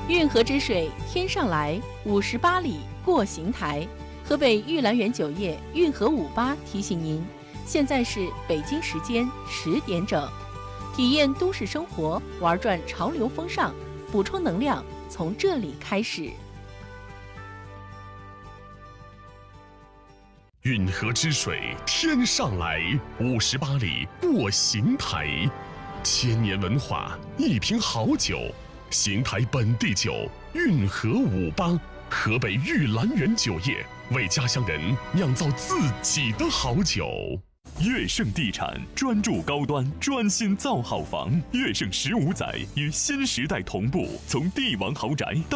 运河之水天上来，58里过邢台。河北玉兰园酒业运河58提醒您，现在是北京时间10点整，体验都市生活，玩转潮流风尚，补充能量从这里开始。 运河之水天上来，58里过邢台。千年文化，一瓶好酒，邢台本地酒，运河58，河北玉兰园酒业为家乡人酿造自己的好酒。 悦盛地产专注高端，专心造好房。悦盛15载与新时代同步，从帝王豪宅到